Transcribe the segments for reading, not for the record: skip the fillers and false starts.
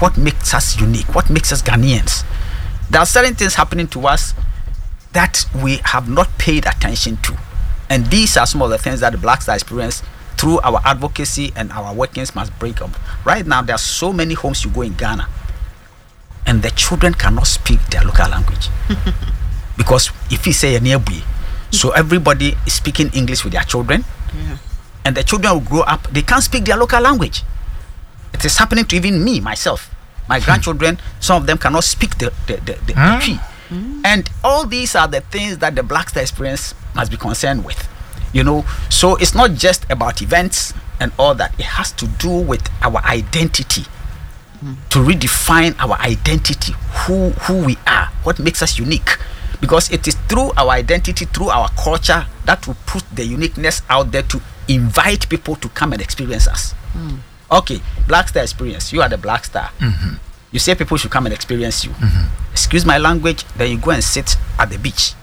what makes us unique, what makes us Ghanaians. There are certain things happening to us that we have not paid attention to. And these are some of the things that the Black Star Experience, through our advocacy and our workings, must break up. Right now, there are so many homes you go in Ghana, and the children cannot speak their local language. Because if you say a nearby, so everybody is speaking English with their children, and the children will grow up, they can't speak their local language. It is happening to even me, myself. My grandchildren, some of them cannot speak the Twi. And all these are the things that the Black Star Experience must be concerned with. So it's not just about events and all that. It has to do with our identity, to redefine our identity, who we are, what makes us unique. Because it is through our identity, through our culture, that will put the uniqueness out there to invite people to come and experience us. Okay, Black Star Experience, you are the Black Star. You say people should come and experience you. Excuse my language, then you go and sit at the beach.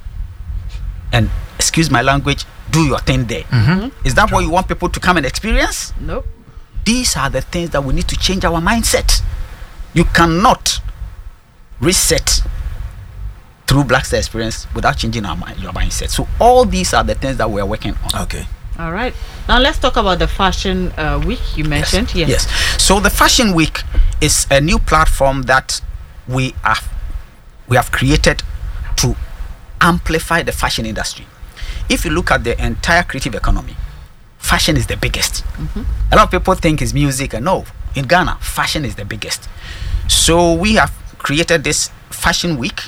And excuse my language, do your thing there. Is that what you want people to come and experience? Nope. These are the things that we need to change our mindset. You cannot reset through Black Star Experience without changing your mindset. So all these are the things that we are working on. Okay. All right. Now let's talk about the Fashion Week you mentioned. Yes. So the Fashion Week is a new platform that we have created to amplify the fashion industry. If you look at the entire creative economy, fashion is the biggest. A lot of people think it's music, and no, in Ghana, fashion is the biggest. So we have created this Fashion Week.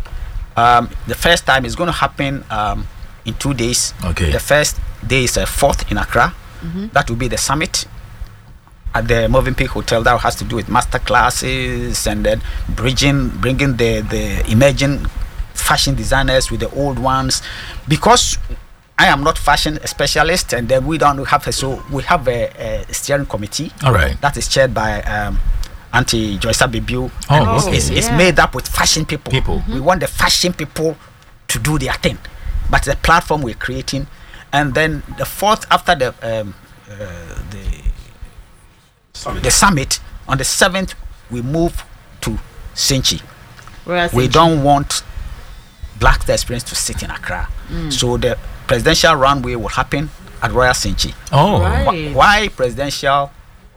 The first time is going to happen in 2 days. Okay. The first day is 4th in Accra. That will be the summit at the Movenpick Hotel. That has to do with master classes and then bringing the emerging fashion designers with the old ones. Because I am not fashion specialist, and then we don't have we have a steering committee. All right. That is chaired by Auntie Joyce Abibu. It's made up with fashion people. We want the fashion people to do their thing, but the platform we're creating. And then the 4th, after the summit, on the 7th we move to Senchi. We don't want Black Star Experience to sit in Accra. So the presidential runway will happen at Royal Senchi. Right. Why presidential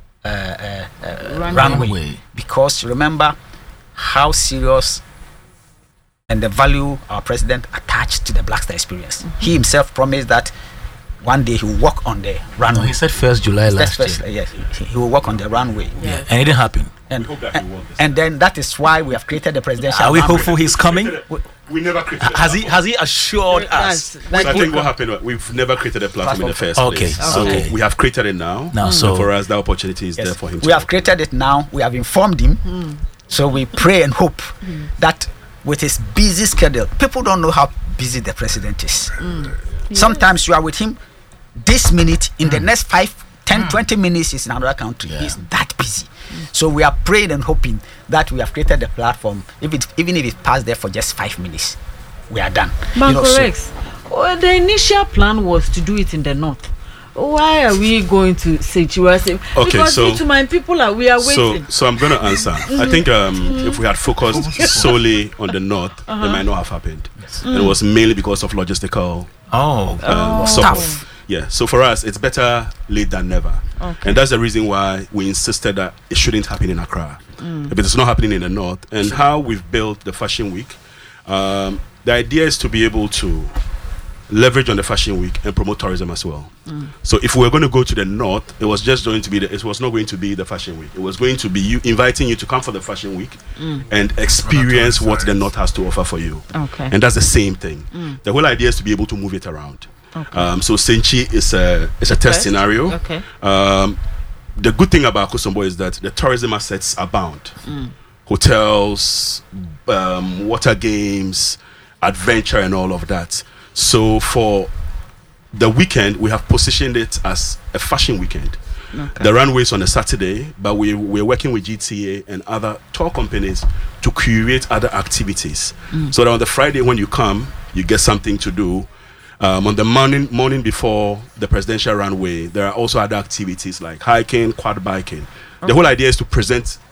runway? Because remember how serious and the value our president attached to the Black Star Experience. He himself promised that one day he will walk on the runway. No, he said 1st July last year. Yes, he will walk on the runway. Yeah, and it didn't happen. And then that is why we have created the presidential Are we runway. hopeful he's coming? We never created. Has he assured us? I think what happened, we've never created a platform in the first place. So we have created it now. So for us, the opportunity is there for him. We have created it now. We have informed him. So we pray and hope that with his busy schedule, people don't know how busy the president is. Sometimes you are with him this minute, in the next 5, 10, 20 minutes he's in another country. He's that busy. So we are praying and hoping that we have created the platform. Even if it passed there for just 5 minutes, we are done. The initial plan was to do it in the north. Why are we going to situation? Because to my people we are waiting. So I'm going to answer. I think if we had focused solely on the north, it might not have happened. And it was mainly because of logistical stuff. Yeah, so for us, it's better late than never. And that's the reason why we insisted that it shouldn't happen in Accra. But it's not happening in the north. And how we've built the Fashion Week, the idea is to be able to leverage on the Fashion Week and promote tourism as well. So if we were going to go to the north, it was just going to be it was not going to be the Fashion Week. It was going to be inviting you to come for the Fashion Week and experience what the north has to offer for you. And that's the same thing. The whole idea is to be able to move it around. So Senchi is a test scenario. The good thing about Kosombo is that the tourism assets abound. Hotels, water games, adventure, and all of that. So for the weekend, we have positioned it as a fashion weekend. The runway is on a Saturday, but we're working with GTA and other tour companies to curate other activities. So that on the Friday when you come, you get something to do. On the morning before the presidential runway, there are also other activities like hiking, quad biking. The whole idea is to present